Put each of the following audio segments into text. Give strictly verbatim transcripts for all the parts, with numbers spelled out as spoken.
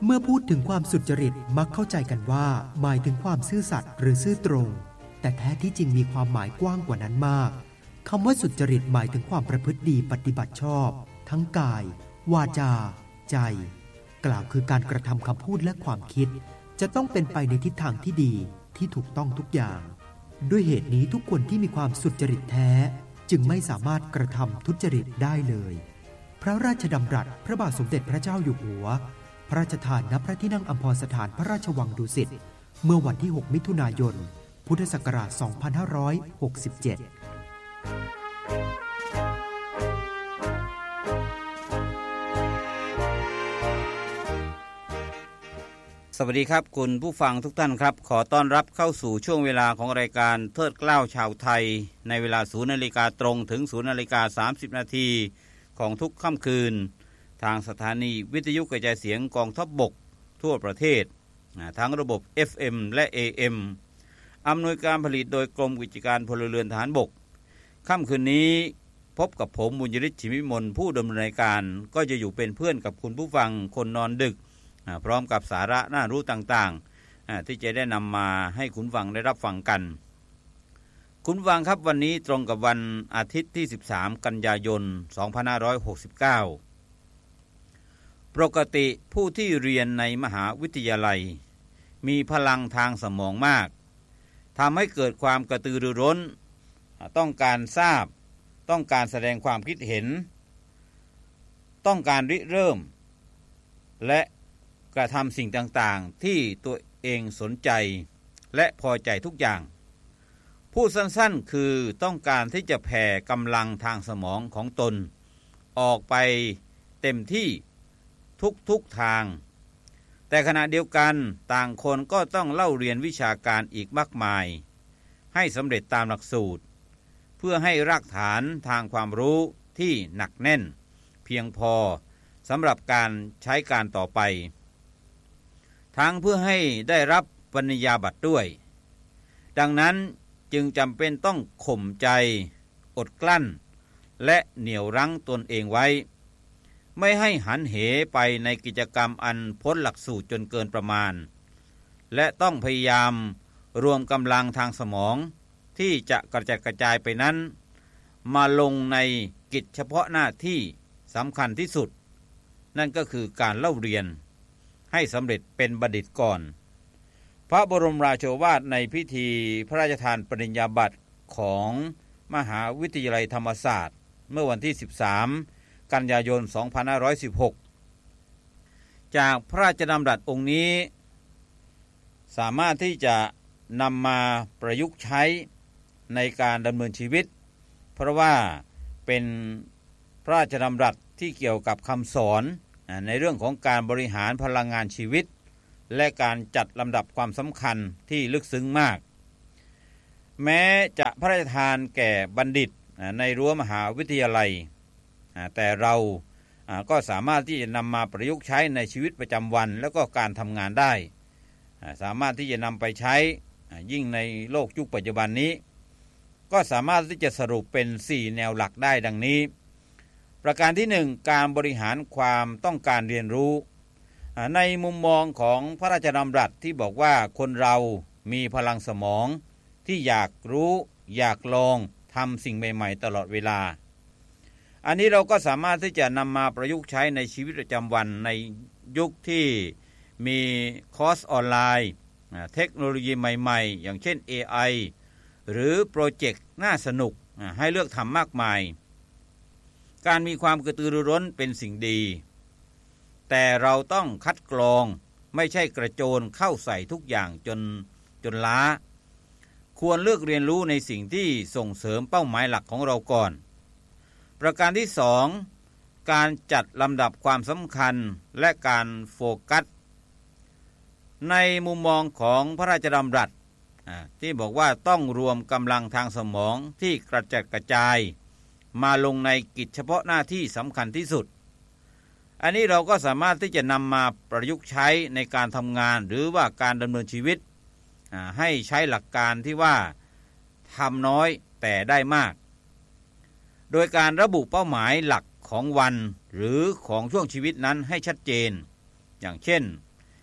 เมื่อพูดถึงความสุจริตมักเข้าใจกันว่าหมายถึงความซื่อสัตย์หรือซื่อตรงแต่แท้ที่จริงมีความหมายกว้างกว่านั้นมากคำว่าสุจริตหมายถึงความประพฤติดีปฏิบัติชอบทั้งกายวาจาใจกล่าวคือการกระทำคำพูดและความคิดจะต้องเป็นไปในทิศทางที่ดีที่ถูกต้องทุกอย่างด้วยเหตุนี้ทุกคนที่มีความสุจริตแท้จึงไม่สามารถกระทำทุจริตได้เลยพระราชดำรัสพระบาทสมเด็จพระเจ้าอยู่หัวพระราชทานณพระที่นั่งอัมพรสถานพระราชวังดุสิตเมื่อวันที่หกมิถุนายนพุทธศักราชสองพันห้าร้อยหกสิบเจ็ดสวัสดีครับคุณผู้ฟังทุกท่านครับขอต้อนรับเข้าสู่ช่วงเวลาของรายการเทิดเกล้าชาวไทยในเวลา ศูนย์นาฬิกา ตรงถึง ศูนย์นาฬิกาสามสิบนาทีของทุกค่ำคืนทางสถานีวิทยุกระจายเสียงกองทัพบกทั่วประเทศทั้งระบบ เอฟ เอ็ม และ เอ เอ็ม อำนวยการผลิตโดยกรมกิจการพลเรือนทหารบกค่ำคืนนี้พบกับผมบุญยฤทธิ์ ชิมวิมลผู้ดำเนินรายการก็จะอยู่เป็นเพื่อนกับคุณผู้ฟังคนนอนดึกพร้อมกับสาระน่ารู้ต่างๆที่จะได้นำมาให้คุณฟังได้รับฟังกันคุณฟังครับวันนี้ตรงกับวันอาทิตย์ที่สิบสามกันยายนสองพันห้าร้อยหกสิบเก้าปกติผู้ที่เรียนในมหาวิทยาลัยมีพลังทางสมองมากทำให้เกิดความกระตือรือร้นต้องการทราบต้องการแสดงความคิดเห็นต้องการริเริ่มและกระทำสิ่งต่างๆที่ตัวเองสนใจและพอใจทุกอย่างพูดสั้นๆคือต้องการที่จะแผ่กำลังทางสมองของตนออกไปเต็มที่ทุกๆทางแต่ขณะเดียวกันต่างคนก็ต้องเล่าเรียนวิชาการอีกมากมายให้สำเร็จตามหลักสูตรเพื่อให้รากฐานทางความรู้ที่หนักแน่นเพียงพอสำหรับการใช้การต่อไปทั้งเพื่อให้ได้รับปริญญาบัตรด้วยดังนั้นจึงจำเป็นต้องข่มใจอดกลั้นและเหนี่ยวรั้งตนเองไว้ไม่ให้หันเหไปในกิจกรรมอันพ้นหลักสูตรจนเกินประมาณและต้องพยายามรวมกำลังทางสมองที่จะกระจัดกระจายไปนั้นมาลงในกิจเฉพาะหน้าที่สำคัญที่สุดนั่นก็คือการเล่าเรียนให้สำเร็จเป็นบัณฑิตก่อนพระบรมราโชวาทในพิธีพระราชทานปริญญาบัตรของมหาวิทยาลัยธรรมศาสตร์เมื่อวันที่สิบสามกันยายนสองพันห้าร้อยสิบหกจากพระราชดำรัสองค์นี้สามารถที่จะนำมาประยุกต์ใช้ในการดำเนินชีวิตเพราะว่าเป็นพระราชดำรัสที่เกี่ยวกับคำสอนในเรื่องของการบริหารพลังงานชีวิตและการจัดลำดับความสำคัญที่ลึกซึ้งมากแม้จะพระราชทานแก่บัณฑิตในรั้วมหาวิทยาลัยแต่เราก็สามารถที่จะนำมาประยุกต์ใช้ในชีวิตประจำวันแล้วก็การทำงานได้สามารถที่จะนำไปใช้ยิ่งในโลกยุคปัจจุบันนี้ก็สามารถที่จะสรุปเป็นสี่แนวหลักได้ดังนี้ประการที่หนึ่งการบริหารความต้องการเรียนรู้ในมุมมองของพระราชดำรัสที่บอกว่าคนเรามีพลังสมองที่อยากรู้อยากลองทำสิ่งใหม่ๆตลอดเวลาอันนี้เราก็สามารถที่จะนำมาประยุกต์ใช้ในชีวิตประจำวันในยุคที่มีคอร์สออนไลน์เทคโนโลยีใหม่ๆอย่างเช่น เอ ไอ หรือโปรเจกต์น่าสนุกให้เลือกทำมากมายการมีความกระตือรือร้นเป็นสิ่งดีแต่เราต้องคัดกรองไม่ใช่กระโจนเข้าใส่ทุกอย่างจนจนล้าควรเลือกเรียนรู้ในสิ่งที่ส่งเสริมเป้าหมายหลักของเราก่อนประการที่สองการจัดลำดับความสำคัญและการโฟกัสในมุมมองของพระราชดำรัสที่บอกว่าต้องรวมกำลังทางสมองที่กระจัดกระจายมาลงในกิจเฉพาะหน้าที่สำคัญที่สุดอันนี้เราก็สามารถที่จะนำมาประยุกต์ใช้ในการทำงานหรือว่าการดำเนินชีวิตให้ใช้หลักการที่ว่าทำน้อยแต่ได้มากโดยการระบุเป้าหมายหลักของวันหรือของช่วงชีวิตนั้นให้ชัดเจนอย่างเช่น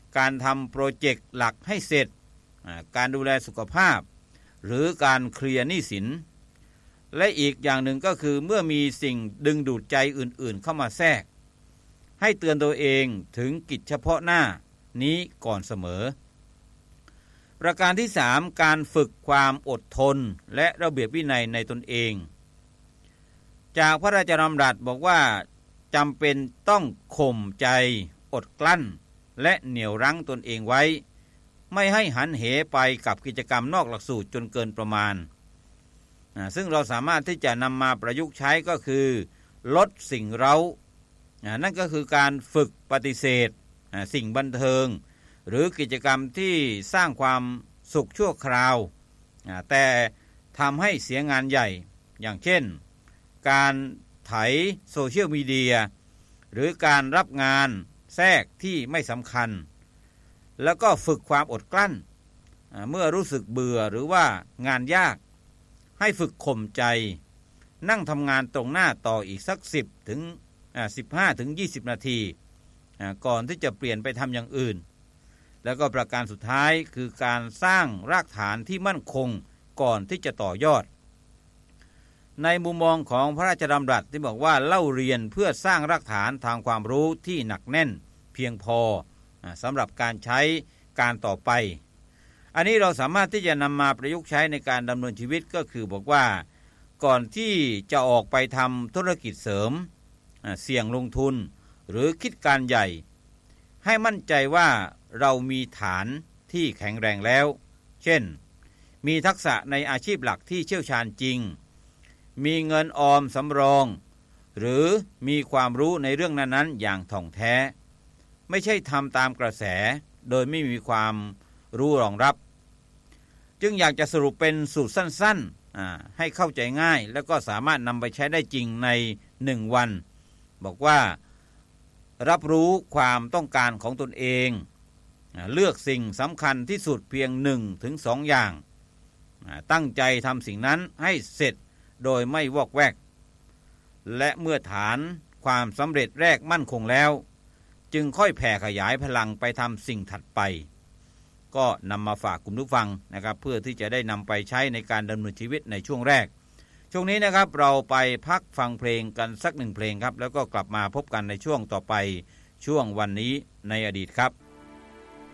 การทำโปรเจกต์หลักให้เสร็จการดูแลสุขภาพหรือการเคลียร์หนี้สินและอีกอย่างหนึ่งก็คือเมื่อมีสิ่งดึงดูดใจอื่นๆเข้ามาแทรกให้เตือนตัวเองถึงกิจเฉพาะหน้านี้ก่อนเสมอประการที่สามการฝึกความอดทนและระเบียบวินัยในตนเองจากพระราชดำรัสบอกว่าจำเป็นต้องข่มใจอดกลั้นและเหนี่ยวรั้งตนเองไว้ไม่ให้หันเหไปกับกิจกรรมนอกหลักสูตรจนเกินประมาณซึ่งเราสามารถที่จะนำมาประยุกต์ใช้ก็คือลดสิ่งเร้านั่นก็คือการฝึกปฏิเสธสิ่งบันเทิงหรือกิจกรรมที่สร้างความสุขชั่วคราวแต่ทำให้เสียงานใหญ่อย่างเช่นการไถโซเชียลมีเดียหรือการรับงานแทรกที่ไม่สำคัญแล้วก็ฝึกความอดกลั้นเมื่อรู้สึกเบื่อหรือว่างานยากให้ฝึกข่มใจนั่งทำงานตรงหน้าต่ออีกสักสิบถึงสิบห้าถึงยี่สิบนาทีก่อนที่จะเปลี่ยนไปทำอย่างอื่นแล้วก็ประการสุดท้ายคือการสร้างรากฐานที่มั่นคงก่อนที่จะต่อยอดในมุมมองของพระราชดำรัสที่บอกว่าเล่าเรียนเพื่อสร้างรากฐานทางความรู้ที่หนักแน่นเพียงพอสำหรับการใช้การต่อไปอันนี้เราสามารถที่จะนำมาประยุกต์ใช้ในการดำเนินชีวิตก็คือบอกว่าก่อนที่จะออกไปทำธุรกิจเสริมเสี่ยงลงทุนหรือคิดการใหญ่ให้มั่นใจว่าเรามีฐานที่แข็งแรงแล้วเช่นมีทักษะในอาชีพหลักที่เชี่ยวชาญจริงมีเงินออมสำรองหรือมีความรู้ในเรื่องนั้นๆอย่างถ่องแท้ไม่ใช่ทำตามกระแสโดยไม่มีความรู้รองรับจึงอยากจะสรุปเป็นสูตรสั้นๆให้เข้าใจง่ายแล้วก็สามารถนำไปใช้ได้จริงในหนึ่งวันบอกว่ารับรู้ความต้องการของตนเองเลือกสิ่งสำคัญที่สุดเพียงหนึ่งถึงสองอย่างตั้งใจทำสิ่งนั้นให้เสร็จโดยไม่วอกแวกและเมื่อฐานความสำเร็จแรกมั่นคงแล้วจึงค่อยแผ่ขยายพลังไปทำสิ่งถัดไปก็นำมาฝากกลุ่มผู้ฟังนะครับเพื่อที่จะได้นำไปใช้ในการดำเนินชีวิตในช่วงแรกช่วงนี้นะครับเราไปพักฟังเพลงกันสักหนึ่งเพลงครับแล้วก็กลับมาพบกันในช่วงต่อไปช่วงวันนี้ในอดีตครับ